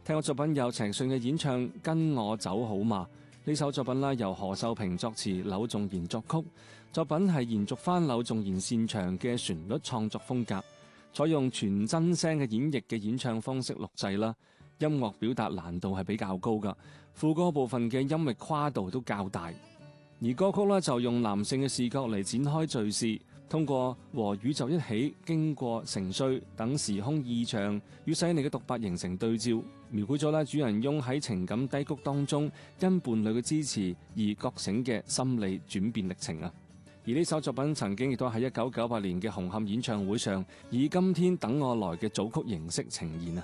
聽過作品有陳奕迅嘅演唱《跟我走好嗎》。呢首作品啦，由何秀萍作詞，柳重言作曲。作品係延續翻柳重言擅長嘅旋律創作風格，採用全真聲嘅演繹嘅演唱方式錄製啦。音樂表達難度係比較高噶，副歌部分嘅音域跨度都較大。而歌曲呢，就用男性嘅視角嚟展開敘事，通過和宇宙一起經過成歲等時空異象與細膩嘅獨白形成對照，描繪咗咧主人翁喺情感低谷當中因伴侶嘅支持而覺醒嘅心理轉變歷程啊！而呢首作品曾經亦都喺1998年嘅紅磡演唱會上以今天等我來嘅組曲形式呈現啊！